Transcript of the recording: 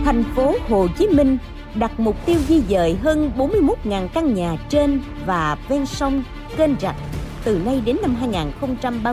Thành phố Hồ Chí Minh đặt mục tiêu di dời hơn 41.000 căn nhà trên và ven sông, kênh rạch từ nay đến năm 2030